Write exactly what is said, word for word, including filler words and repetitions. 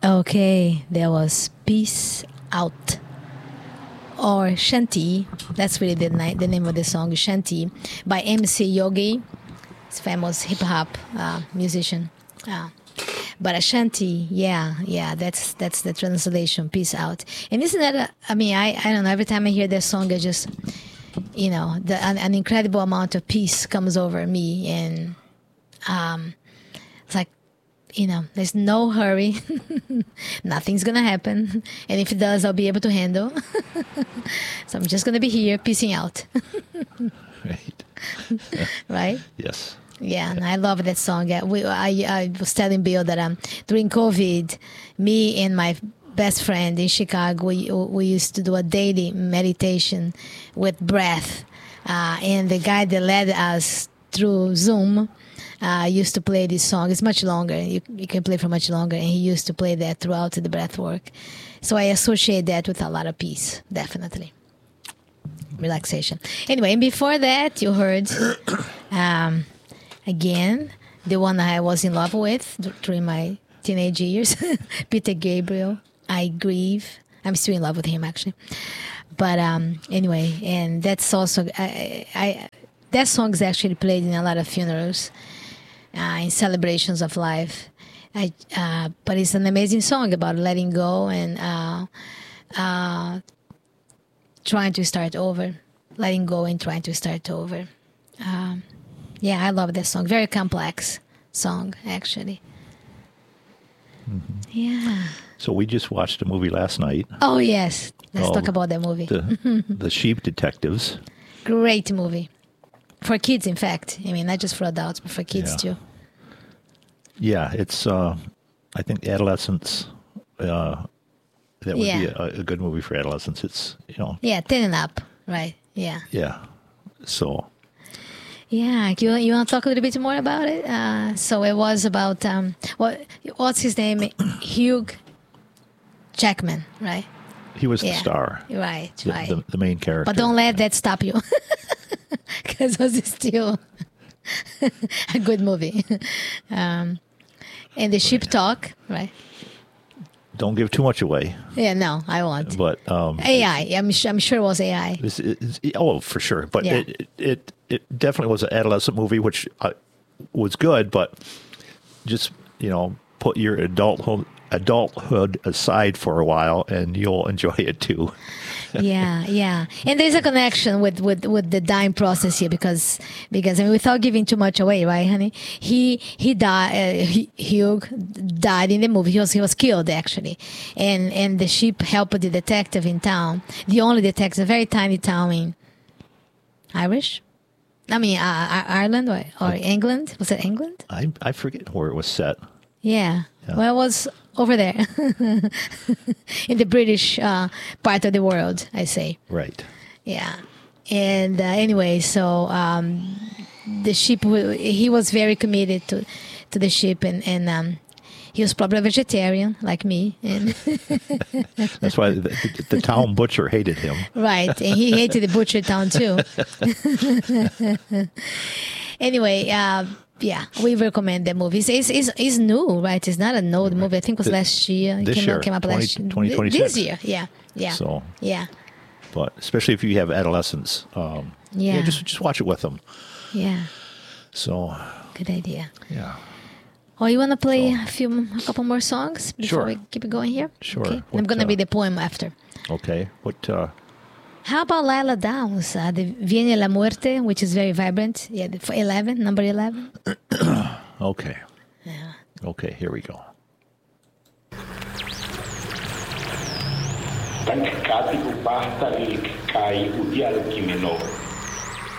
Okay, there was Peace Out. Or Shanti, that's really the, ni- the name of the song, Shanti, by M C Yogi. It's a famous hip-hop uh, musician. Uh, but Ashanti, yeah, yeah, that's that's the translation, Peace Out. And isn't that, a, I mean, I, I don't know, every time I hear that song, I just, you know, the, an, an incredible amount of peace comes over me. And um, it's like, you know, there's no hurry. Nothing's going to happen. And if it does, I'll be able to handle. So I'm just going to be here, peacing out. Right. Right? Yes. Yeah, and I love that song. Yeah, we, I, I was telling Bill that um, during COVID, me and my best friend in Chicago, we, we used to do a daily meditation with breath. Uh, and the guy that led us through Zoom uh, used to play this song. It's much longer. You, you can play for much longer. And he used to play that throughout the breath work. So I associate that with a lot of peace, definitely. Relaxation. Anyway, and before that, you heard, um, again, the one I was in love with during my teenage years, Peter Gabriel, I Grieve. I'm still in love with him, actually. But um, anyway, and that's also, I, I, that song is actually played in a lot of funerals, uh, in celebrations of life. I, uh, but it's an amazing song about letting go and uh, uh, trying to start over, letting go and trying to start over. Um, yeah, I love that song. Very complex song, actually. Mm-hmm. Yeah. So we just watched a movie last night. Oh, yes. Let's Oh, talk about that movie. The, the Sheep Detectives. Great movie. For kids, in fact. I mean, not just for adults, but for kids, Yeah. too. Yeah, it's, uh, I think, adolescents. Uh, that would Yeah. be a, a good movie for adolescents. It's, you know. Yeah, ten and up. Right. Yeah. Yeah. So. Yeah. You, you want to talk a little bit more about it? Uh, so it was about, um, what what's his name? Hugh Jackman, right? He was Yeah. the star. Right, The, right. the, the main character. But don't let that stop you. Because it was still a good movie. Um, and the sheep talk, right? Don't give too much away. Yeah, no, I won't. But um, A I, I'm, su- I'm sure it was A I. This is, oh, for sure. But Yeah. it, it it definitely was an adolescent movie, which uh, was good. But just, you know, put your adulthood adulthood aside for a while, and you'll enjoy it too. Yeah, yeah. And there's a connection with, with, with the dying process here because because I mean, without giving too much away, right, honey? He he died. Uh, he, Hugh died in the movie. He was he was killed actually, and and the sheep helped the detective in town, the only detective, a very tiny town in Irish. I mean, uh, Ireland or, or England? Was it England? I I forget where it was set. Yeah. Yeah. Well, it was over there in the British uh, part of the world, I say. Right. Yeah. And uh, anyway, so um, the ship, w- he was very committed to, to the ship, and, and um, he was probably a vegetarian like me. And That's why the, the, the town butcher hated him. right. And he hated the butcher town too. Anyway, uh, yeah, we recommend the movie. It's, it's, it's, it's new, right? It's not an old movie. I think it was The- last year. It this came, year, out, came up last year. twenty twenty-six. This year, yeah. Yeah. So, Yeah. but especially if you have adolescents, um, Yeah. just just watch it with them. Yeah. So, Good idea. yeah. Oh, you want to play a few, a couple more songs before Sure. we keep it going here? Sure. Okay. I'm What, going to uh, read the poem after. Okay. What? Uh, How about Lila Downs, uh, the Viene la Muerte, which is very vibrant. Yeah, the, for eleven, number eleven. okay. Yeah. Okay. Here we go. Tankikati upahta ilik kai udial kimeno.